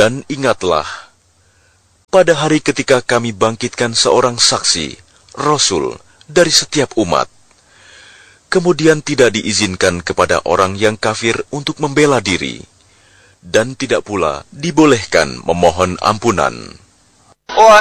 Dan ingatlah, pada hari ketika kami bangkitkan seorang saksi, Rasul, dari setiap umat, kemudian tidak diizinkan kepada orang yang kafir untuk membela diri, dan tidak pula dibolehkan memohon ampunan.